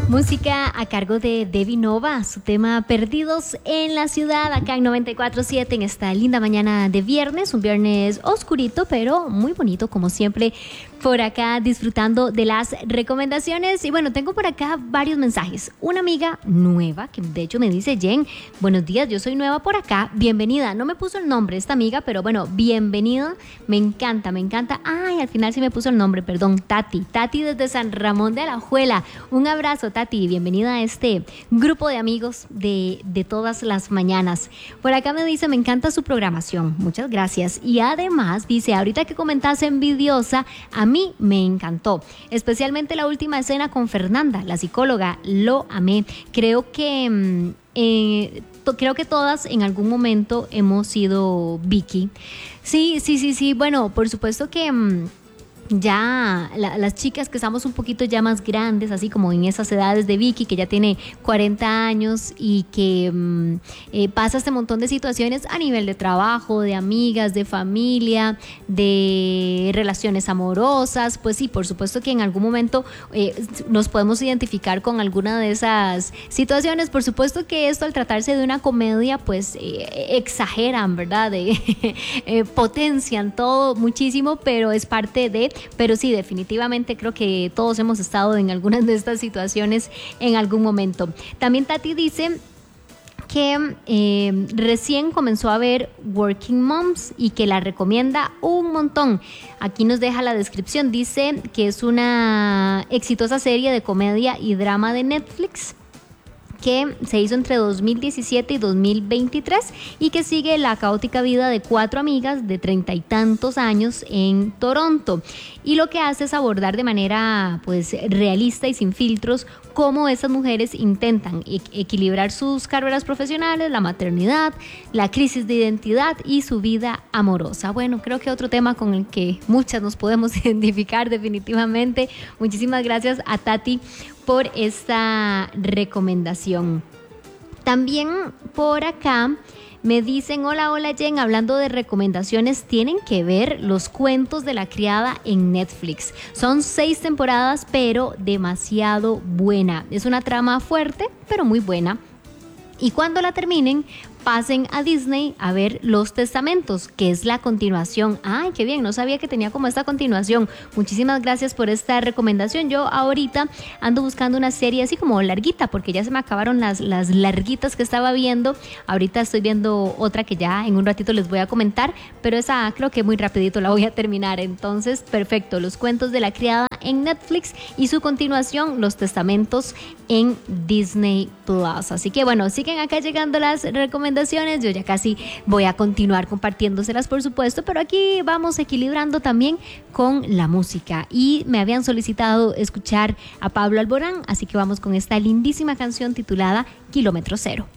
Música a cargo de Debbie Nova, su tema Perdidos en la Ciudad, acá en 94.7 en esta linda mañana de viernes, un viernes oscurito pero muy bonito como siempre por acá disfrutando de las recomendaciones. Y bueno, tengo por acá varios mensajes. Una amiga nueva que de hecho me dice: Jen, buenos días, yo soy nueva por acá, bienvenida. No me puso el nombre esta amiga, pero bueno, bienvenida, me encanta. Ay, al final sí me puso el nombre, perdón, Tati desde San Ramón de Alajuela. Un abrazo, Tati, bienvenida a este grupo de amigos de todas las mañanas. Por acá me dice: me encanta su programación, muchas gracias. Y además dice: ahorita que comentaste Envidiosa, a mí me encantó, especialmente la última escena con Fernanda, la psicóloga, lo amé. Creo que todas en algún momento hemos sido Vicky. Sí, bueno, por supuesto que ya las chicas que estamos un poquito ya más grandes, así como en esas edades de Vicky, que ya tiene 40 años y que pasa este montón de situaciones a nivel de trabajo, de amigas, de familia, de relaciones amorosas, pues sí, por supuesto que en algún momento nos podemos identificar con alguna de esas situaciones. Por supuesto que esto, al tratarse de una comedia, pues exageran, ¿verdad? Potencian todo muchísimo, pero es parte de... Pero sí, definitivamente creo que todos hemos estado en algunas de estas situaciones en algún momento. También Tati dice que recién comenzó a ver Working Moms y que la recomienda un montón. Aquí nos deja la descripción, dice que es una exitosa serie de comedia y drama de Netflix que se hizo entre 2017 y 2023 y que sigue la caótica vida de 4 amigas de 30 y tantos años en Toronto, y lo que hace es abordar de manera pues realista y sin filtros cómo esas mujeres intentan equilibrar sus carreras profesionales, la maternidad, la crisis de identidad y su vida amorosa. Bueno, creo que otro tema con el que muchas nos podemos identificar definitivamente. Muchísimas gracias a Tati por esta recomendación. También por acá me dicen: hola Jen, hablando de recomendaciones, tienen que ver Los Cuentos de la Criada en Netflix. Son 6 temporadas, pero demasiado buena. Es una trama fuerte, pero muy buena. Y cuando la terminen, pasen a Disney a ver Los Testamentos, que es la continuación. ¡Ay, qué bien! No sabía que tenía como esta continuación. Muchísimas gracias por esta recomendación. Yo ahorita ando buscando una serie así como larguita, porque ya se me acabaron las larguitas que estaba viendo. Ahorita estoy viendo otra que ya en un ratito les voy a comentar, pero esa creo que muy rapidito la voy a terminar. Entonces, perfecto. Los Cuentos de la Criada en Netflix y su continuación, Los Testamentos, en Disney Plus. Así que bueno, siguen acá llegando las recomendaciones. Yo ya casi voy a continuar compartiéndoselas, por supuesto, pero aquí vamos equilibrando también con la música. Y me habían solicitado escuchar a Pablo Alborán, así que vamos con esta lindísima canción titulada Kilómetro Cero.